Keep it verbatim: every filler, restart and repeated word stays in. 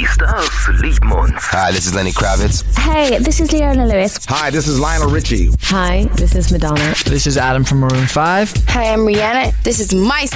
Die stars lieben uns. Hi, this is Lenny Kravitz. Hey, this is Leona Lewis. Hi, this is Lionel Richie. Hi, this is Madonna. This is Adam from Maroon five. Hi, I'm Rihanna. This is my